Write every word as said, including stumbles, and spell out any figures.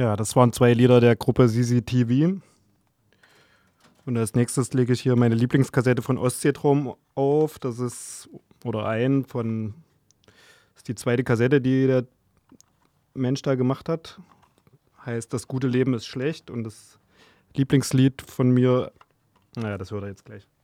Ja, das waren zwei Lieder der Gruppe C C T V. Und als nächstes lege ich hier meine Lieblingskassette von Ostseetraum auf. Das ist, oder ein von, das ist die zweite Kassette, die der Mensch da gemacht hat. Heißt Das gute Leben ist schlecht. Und das Lieblingslied von mir, naja, das hört er jetzt gleich.